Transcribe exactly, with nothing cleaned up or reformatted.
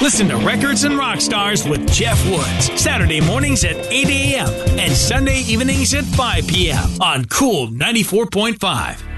Listen to Records and Rock Stars with Jeff Woods. Saturday mornings at eight a.m. and Sunday evenings at five p.m. on Cool ninety-four point five.